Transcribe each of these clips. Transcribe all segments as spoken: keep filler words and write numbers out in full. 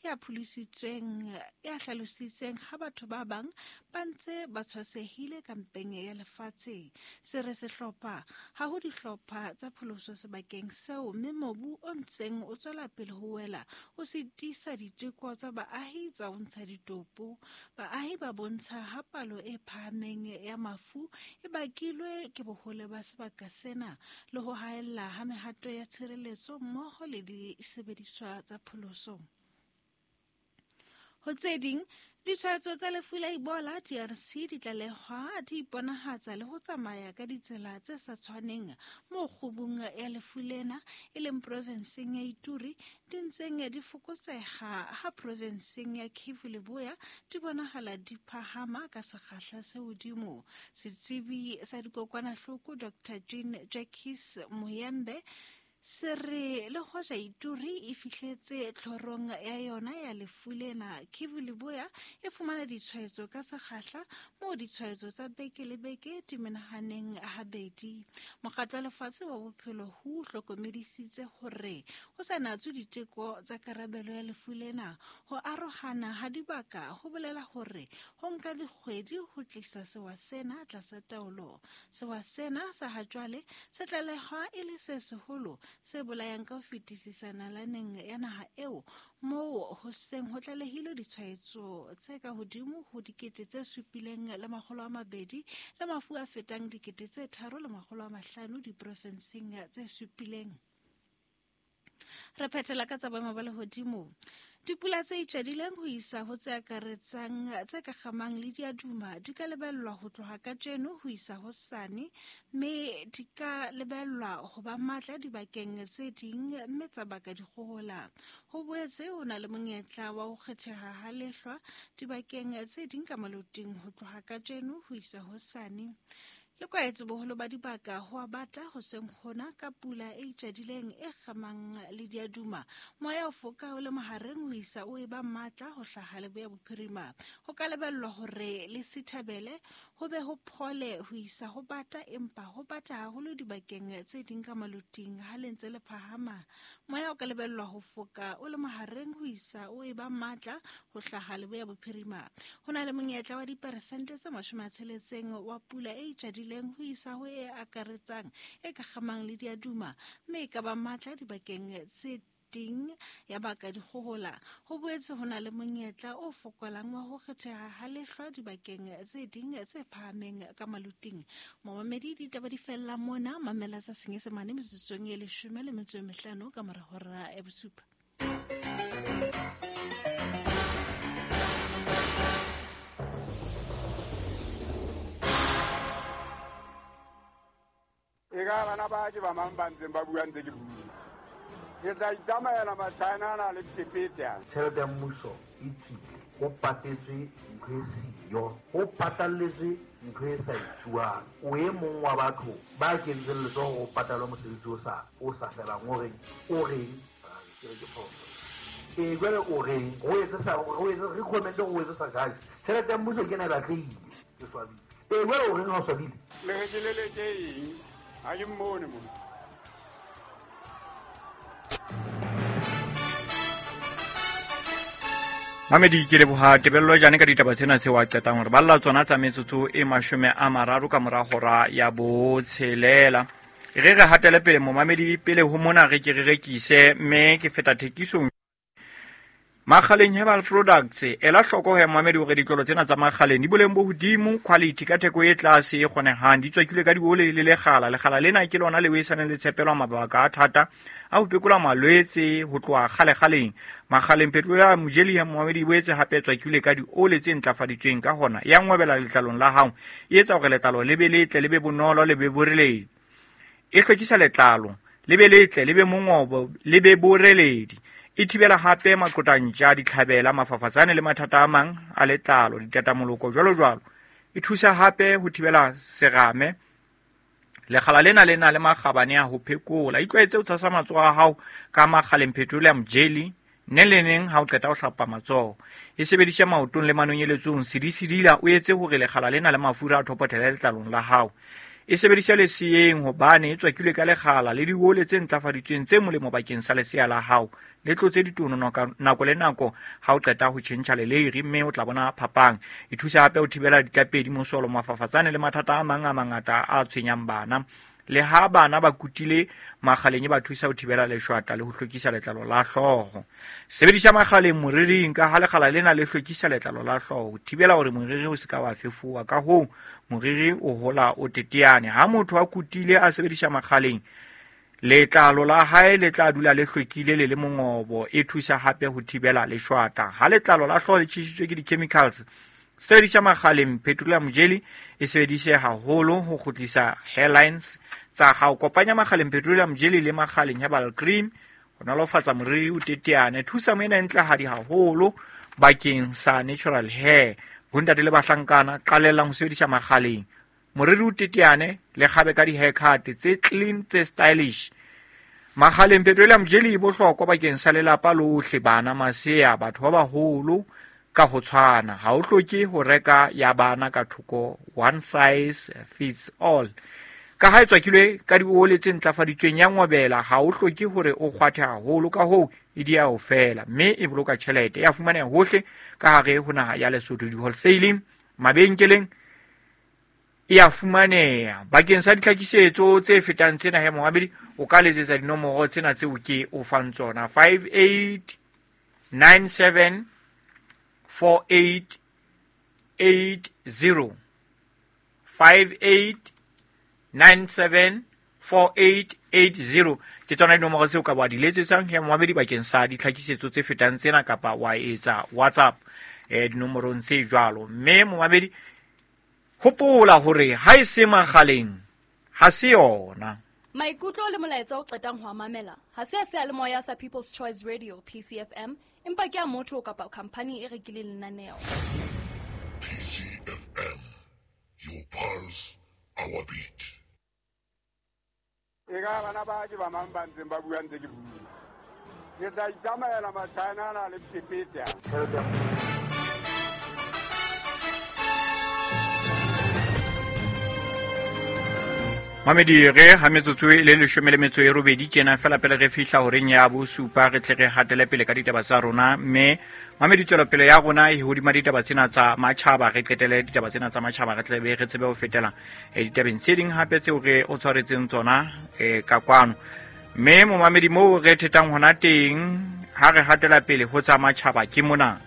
ya pholisitsweng ya hlalositseng ha batho ba bang ba ntse ba tshwasehile kampeng ya lefatshe. Se re sehlopha ha ho dihlopha tsa pholoso sebakeng seo mme mobu o ntseng o tswela pele ho wela o sitisa diteko tsa baahi tsa ho ntsha ditopo. Baahi ba bontsha ha palo e phahameng ya mafu e bakilwe ke bohole ba sebaka sena le ho haella ha mehato ya tshireletso mmoho le disebediswa tsa pholoso. Ho tse ding, ditshwaetso tsa lefu la Ebola D R C di tlalehwa di iponahatsa le ho tsamaya ka ditsela tse sa tshwaneng mo kgubung ya lefu lena e leng provenseng ya Ituri di ntseng di fokotseha ha provenseng ya Kivu Leboya di bonahala di phahama ka sekgahla se hodimo. Setsebi sa dikokwanahloko Doctor Jean Jacques Muyembe se re le hoja Ituri e fihletse tlhorong ya yona ya lefu lena, Kivu Leboya e fumana ditshwaetso ka sekgahla moo ditshwaetso tsa beke le beke di menahaneng habedi. Mokgatlo wa lefatshe wa bophelo ho hlokomedisitse hore ho sa natswe diteko tsa karabelo ya lefu lena. Ho arohana ha dibaka ho bolela hore ho nka dikgwedi ho tlisa sewa sena tlasa taolo. Sewa sena sa ha jwale se tlalehwa e le se seholo se bolayang ka ho fetisisa nalaneng ya naha eo moo ho seng ho tlalehilwe ditshwaetso tse ka hodimo ho dikete tse supileng le makgolo a mabedi le mafu a fetang dikete tse tharo le makgolo a mahlano diprofenseng tse supileng. Re phethela ka tsa boemo ba lehodimo. Dipula tse itjadileng ho isa ho tse akaretsang tse ka kgamang le diaduma di ka lebellwa ho tloha ka jeno ho isa ho sane mme di ka lebellwa ho ba matla dibakeng tse ding mme tsa baka dikgohola. Ho boetse ho na le monyetla wa ho kgetheha ha lehlwa dibakeng tse ding ka maloteng ho tloha ka jeno ho isa ho sane. Le kwaetse boholo ba dibaka ho a bata ho seng hona ka pula e itjadileng e kgamang le diaduma. Moya o foka o le mahareng ho isa o eba matla ho hlaha Leboya Bophirima. Ho ka lebellwa hore le Sithabele ho be ho phole ho isa ho bata empa ho bata haholo dibakeng tse ding ka maloting ha le ntse le phahama. Moya o ka lebellwa ho foka o le mahareng ho isa o eba matla ho hlaha Leboya Bophirima. Ho na le monyetla wa diperesente tse mashome a tsheletseng wa pula e itjadileng ho isa ho e akaretsang e ka kgamang le diaduma mme e ka ba matla dibakeng tse ding ya baka dikgohola. Ho boetse ho na le monyetla o fokolang wa ho kgetheha ha lehlwa dibakeng tse ding tse phahameng ka maluting. Momamedi ditaba di fella mona, mamela tsa Senyesemane metsotsong e leshome le metso e mehlano ka mora hora ya bosupa. Ega bana ba ke ba mang ba ntseng ba bua ntse ke bua. Ke tla itsamaya ma China na le Pepeta. Tšhelete ya mmuso e tsile go patetswe ntho e siyo go patalletswe ntho e sa etsuwang. O e mong wa batho ba kentseng letsogo go patalwa mosebetsi o sa o sa felang o reng o reng ke re ke phoso. E jwale o reng go etsa sa go etsa re comment go etsa sa gae. Tšhelete ya mmuso ke na ba tlile ke swabile. E jwale o reng ha o swabile. Le re ke le le ke eng ha ke mmone mo. Mamedi ke leboha tebello jane ka ditaba tsena se wa qetang hore balla tsona tsa metsotso e mashome a mararo ka mora hora ya botshelela. Re re hatele pele mo mamedi pele ho mona re ke re rekise mme ke feta thekisong Makgaleng Herbal Products ela hloko he mamedi hore ditlolo tsena tsa makgaleng di boleng bo hodimo, quality ka theko e tlase e kgonehang, di tswakile ka diole le lekgala. Lekgala lena ke lona le weisana le tshepelwa mabaka a thata a ho pekola malwetse ho tloa kgale kgaleng. Makgaleng Petroleum Jelly ya mamedi boetse hape tswakile ka diole tse ntlafaditsweng ka hona ya ngwebela letlalong la hao e etsa hore letlalo le be letle le be bonolo le be boreledi. E hlwekisa letlalo le be letle le be mongobo le be boreledi. E thibela hape makotantja ditlhabela mafafatsane le mathata a mang a letlalo ditatamoloko jwalo jwalo. E thusa hape ho thibela serame. Lekgala lena lena le makgabane a ho phekola. Itlwaetse o tshasa matsoho a hao ka Makgaleng Petroleum Jelly ne le neng ha o qeta ho hlapa matsoho. E sebedisha maotong le manonyeletsong sidisidila o etse hore lekgala lena le mafura a thopothele letlalong la hao. e sebedisa leseeng hobane e tswakilwe ka lekgala le diole tse ntlafaditsweng tse molemo bakeng sa lesea la hao le tlotse ditono nako le nako ha o qeta ho tjhentjha leleri mme o tla bona phapang. E thusa hape ho thibela ditlapedi, mosolo, mafafatsane le mathata a mang a mangata a tshwenyang bana. Le ha bana ba kutile makgaleng e ba thusa ho thibela leshwata le ho hlwekisa letlalo la hlooho. Sebedisa makgaleng moriring ka ha lekgala lena le hlwekisa letlalo la hlooho, ho thibela hore moriri o se ka wa fefuwa. Ka hoo moriri o hola o teteane. Ha motho a kutile a sebedisa makgaleng, letlalo la hae le tla dula le hlwekile le le mongobo. E thusa hape ho thibela leshwata. Ha letlalo la hlooho le tjhisitswe ke di-chemicals, sebedisa makgaleng petroleum jelly e sebedise haholo ho kgutlisa hairlines tsa hao. Kopanya makgaleng petroleum jelly le makgaleng herbal cream ho nolofatsa moriri o teteane. Thusa mena e ntlahadi haholo bakeng sa natural hair. Bontate le bahlankana, qalellang ho sebedisa makgaleng moriri o teteane le kgabe ka di-haircut tse clean tse stylish. Makgaleng petroleum jelly e bohlokwa bakeng sa lelapa lohle, bana, masea, batho ba baholo ka ho tshwana. Ha o hloke ho reka ya bana ka thoko, one size fits all. Ka ha e tswakilwe ka diole tse ntlafaditsweng ya ngobela, ha o hloke hore o kgwathe haholo, ka hoo e dia ho fela mme e boloka tjhelete. Ya fumaneha hohle ka hare ho naha ya Lesotho, di-wholesaling, mabenkeleng e ya fumaneha. Bakeng sa ditlhakisetso tse fetang tsena he Mohamedi, o ka letsetsa dinomoro tsena tseo ke o fang tsona: five eight nine seven four eight eight zero, five eight nine seven four eight eight zero. Ke tsona dinomoro tseo ka ba di letsetsang he Mohamedi bakeng sa ditlhakisetso tse fetang tsena, kapa wa etsa WhatsApp eh dinomorong tse jwalo. Mme Mohamedi, hopola hore ha e se makgaleng ha se yona. Maikutlo le molaetsa o qetang ho mamela ha se se le moya sa People's Choice Radio P C F M, empa ke a motho kapa company e rekileng lenaneo. P C F M, your pulse, our beat. Ega bana ba ke ba mang ba ntse ba bua ntse ke bua. Ke tla itsamaela matshana na le pipita. Mamedi re ha metsotso e le leshome le metso e robedi tjena fela pele re fihla ho reng ya bosupa re tle re hatele pele ka ditaba tsa rona. Mme Mamedi tswela pele ya rona e hodima ditaba tsena tsa matjhaba, re qetele ditaba tsena tsa matjhaba re tle be re tsebe ho fetela e ditabeng tse ding hape tseo re o tshwaretseng tsona e ka kwano. Mme mo Mamedi mo re thetang hona teng ha re hatela pele ho tsa matjhaba ke mona.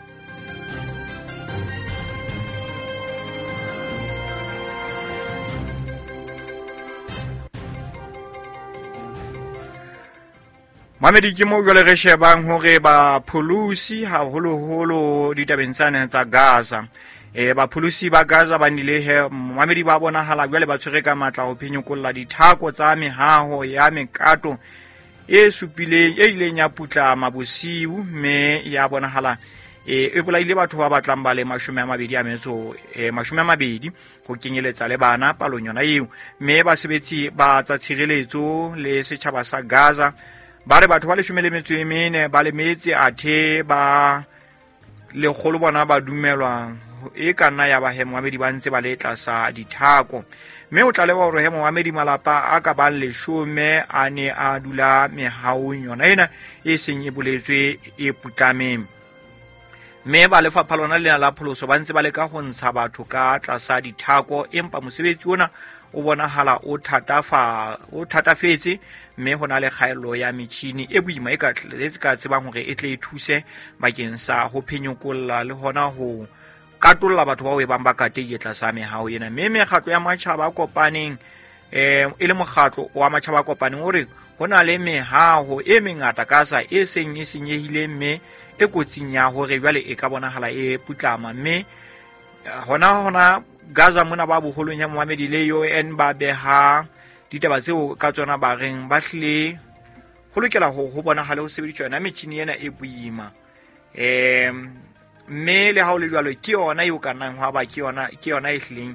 Mamedi ke mo jwale re shebang hore ba phulusi haholoholo ditabeng tsane tsa Gaza. E ba phulusi ba Gaza ba nile he Mamedi ba bonahala jwale ba tshwere ka matla ho phenyokolla dithako tsa mehaho ya mekato e supileng e ileng ya putla mabosiu, mme ya bonahala e e bolaile batho ba batlang ba le mashome a mabedi a metso e mashome a mabedi ho kenyeletsa le bana palong yona eo. Mme ba sebetsi ba tsa tshireletso le setjhaba sa Gaza ba re batho ba leshome le metso e mene ba le metsi athe ba le kgolo bona ba dumelwa e ka nna ya ba he Mohamedi ba ntse ba le tlasa dithako. Mme o tla lewa hore he Mohamedi malapa a ka ba leshome a ne a dula mehaong yona ena e seng e boletswe e putlameng. Mme ba lefapha lona lena la pholoso ba ntse ba leka ho ntsha batho ka tlasa dithako, empa mosebetsi ona o bonahala o thatafa o thatafetse. Mme hona le kgaello ya metjhini e boima e ka tletse ka tsebang hore e tle e thuse bakeng sa ho phenyokolla le hona ho katolla batho ba o e bang ba kateye tlasa mehao ena. Mme mekgatlo ya matjhaba a kopaneng eh e le mokgatlo wa matjhaba a kopaneng hore hona le mehaho e mengata ka sa e seng e senyehile, mme e kotsing ya hore jwale e ka bonahala e putlama. Mme hona hona Gaza mona ba boholong ya Mohamedi le U N ba beha ditaba tseo ka tsona ba reng ba hlile ho lokela ho ho bonahala ho sebediswa yona metjhini ena e boima. em mme le ha o le jwalo ke yona e o ka nnang hwa ba ke yona ke yona e hlileng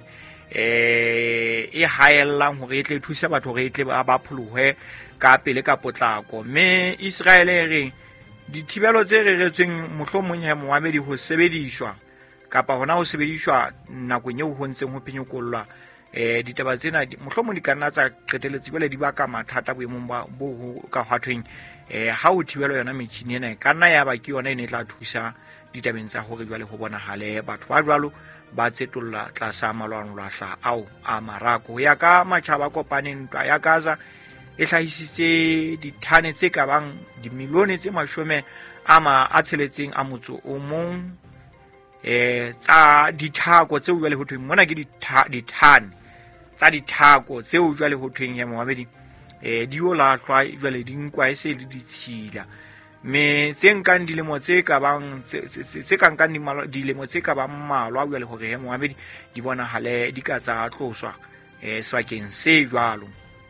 eh e haellang hore e tle thusa batho hore e tle ba pholohe ka pele ka potlako. Mme Israel e re dithibelo tse reretsweng mohlomong he Mohamedi ho sebediswa kapa hona ho sebediswa nakong eo ho ntseng ho phenyokollwa eh ditaba tsena mohlomong di kana tsa qeteletse bele di ba ka mathata boemong ba bo ka hwathweng eh ha o thibelo yona metšhini ena kana ya ba ke yona ene tla thusa ditabeng tsa hore jwale ho bonagale batho ba jwalo ba tsetolola tlasa malwano lahla ao a marako ya ka matjhaba kopaneng ntwa ya Gaza e hlahisitse dithane tse ka bang dimilione tse mashome ama a tsheletseng a motso o mong eh tsa dithako tse jwale ho thweng mona ke dithane tsa dithako tse jwale ho thweng ya Mohamedi eh di o la hlwa jwale di nkwa e se le ditshila me tse nkang dilemo tse ka bang tse ka nkang dilemo tse ka bang mmalwa jwale hore he Mohamedi di bona hale di ka tsa tloswa eh swakeng se jwalo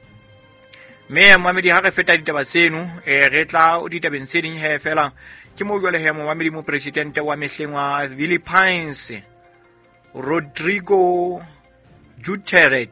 me Mohamedi ha re feta ditaba tseno eh re tla o ditabeng tse ding he fela ke mo jwale he Mohamedi mo president wa mehleng wa Philippines Rodrigo Duterte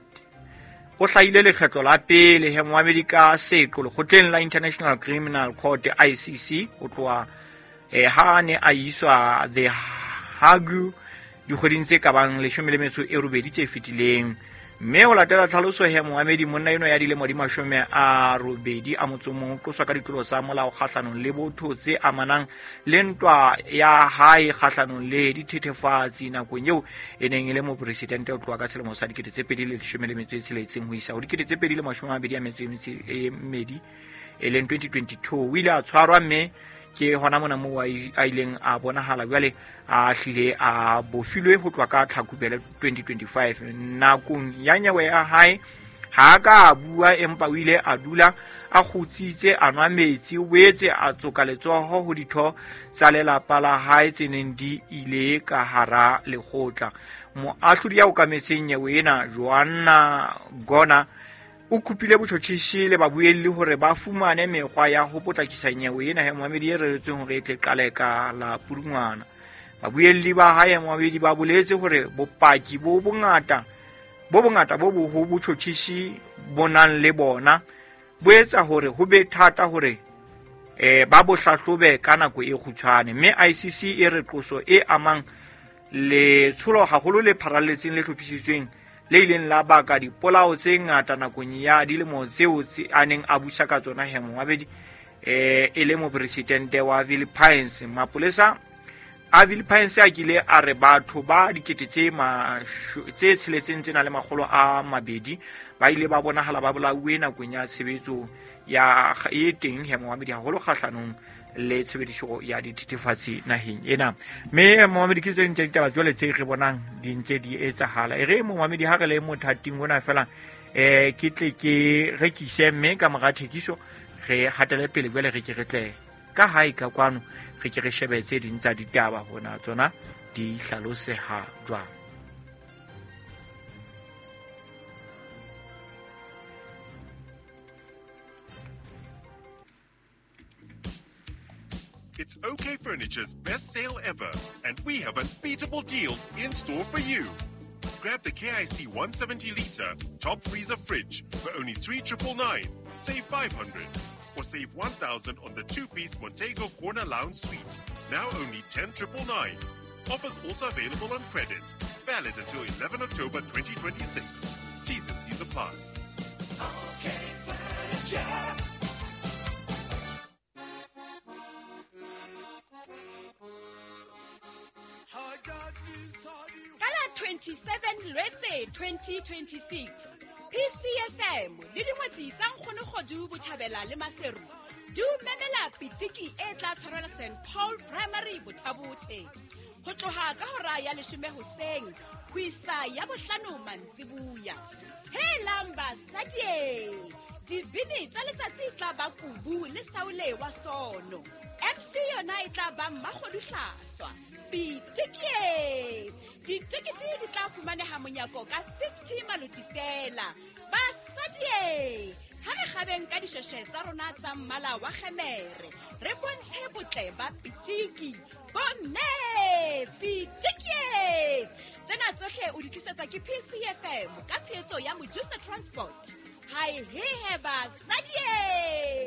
o hlaile lekgetlo la pele he Mohamedi ka seqo le khotleng la International Criminal Court I C C o tloa eh ha ne a iswa the Hague di kgoding tse ka bang le shome le metso e robedi tse fitileng mme o latela tlhaloso he Mohamedi monna eno ya dilemo di mashome a robedi a motsomong tloswa ka ditlolo tsa molao kgahlanong le botho tse amanang le ntwa ya hae kgahlanong le dithethefatsi nakong eo e neng e le mo presidente o tloa ka selemo sa dikete tse pedi le leshome le metso e tsheletseng ho isa ho dikete tse pedi le mashome a mabedi a metso e mmedi e leng twenty twenty-two o ile a tshwarwa mme ke hona mona mo a ileng a bonahala jwale a hlile a bofilwe ho tloa ka Tlhakubele twenty twenty-five nakong ya nyewe ya hae ha ka bua empa o ile a dula a kgutsitse a nwa metsi o boetse a tsoka letsoho ho ditho tsa lelapa la hae tseneng di ile ka hara lekgotla moahlodi ya o kametseng nyewe ena Joanna Gona o kupile botjhotjhishi le babuelli hore ba fumane mekgwa ya ho potlakisa nyewe ena he Mohamedi e reretsweng hore e tle qaleka la Pudungwana babuelli ba hae Mohamedi ba boletse hore bopaki bo bongata bo bongata bo bo ho botjhotjhishi bonang le bona bo etsa hore ho be thata hore eh ba bo hlahlobe ka nako e kgutshwane mme I C C e re qoso e amang le tsholo haholo le pharalletseng le hlophisitsweng le ileng la baka dipolao tse ngata nakong ya dilemo tseo tse aneng a busa ka tsona he Mohamedi eh e le mo presidente wa Philippines mapolesa a Philippines a kile a re batho ba dikete tse ma tse tsheletseng tsena le magolo a mabedi ba ile ba bonahala ba bolauwe nakong ya tshebetso ya e teng he Mohamedi haholo kgahlanong le tshebediso ya dithethefatsi naheng ena me Mohamedi ke tseng ditaba jwale tse re bonang di ntse di etsahala e re Mohamedi ha re le mothating ona fela eh ke tle ke rekise mme ka mora thekiso re hatele pele jwale re ke re tle ka hae ka kwano re ke re shebetse di ntsa ditaba hona tsona di hlaloseha jwang. It's OK Furniture's best sale ever, and we have unbeatable deals in store for you. Grab the K I C one seventy litre top freezer fridge for only three thousand nine hundred ninety-nine, save five hundred, or save one thousand on the two-piece Montego Corner Lounge Suite, now only ten thousand nine hundred ninety-nine. Offers also available on credit, valid until eleventh of October twenty twenty-six. T's and C's apply. OK Furniture. twenty-seven Lwetse twenty twenty-six P C F M le dingwetsi tsa nkgone godu botjhabela le maseru du memela pitiki e tla tshwarela Saint Paul Primary Bothabothe ho tloha ka hora ya leshome hoseng ho isa ya bohlano mantsibuya he lamba sadie dibini tsa letsatsi tla ba kubu le saule wa sono M C yona e tla ba mmakgodihlaswa pitiki ditikiti di tla fumaneha monyako ka fifty maluti fela basadie ha re gabeng ka disheshe tsa rona tsa mmala wa gemere re bontshe botle ba pitiki bomme pitiki tsena tsohle o di tlisetsa ke P C F M ka tshehetso ya Mojusa Transport. Hi, hey, basadie.